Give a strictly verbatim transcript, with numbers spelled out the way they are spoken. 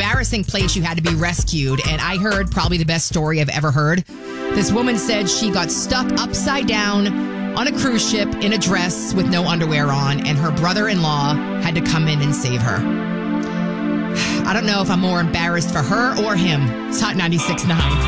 embarrassing place you had to be rescued. And I heard probably the best story I've ever heard. This woman said she got stuck upside down on a cruise ship in a dress with no underwear on, and her brother-in-law had to come in and save her. I don't know if I'm more embarrassed for her or him. It's Hot ninety-six point nine.